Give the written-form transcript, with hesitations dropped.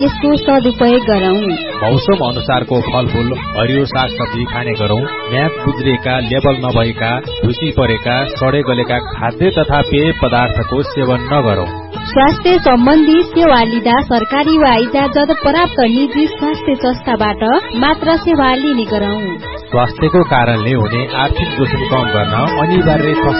यसको सदुपयोग गरौं। मौसम अनुसारको फलफूल हरियो सागसब्जी खाने गरौं। म्याद गुज्रिएका, लेबल नभएका, भुसी परेका, सडे गलेका खाद्य तथा पेय पदार्थको सेवन नगरौं। स्वास्थ्य सम्बन्धी सेवा लिँदा सरकारी वा इजाजत प्राप्त निजी स्वास्थ्य संस्थाबाट मात्र सेवा लिने गरौं। स्वास्थ्यको कारणले हुने आर्थिक जोखिम कम गर्न अनिवार्य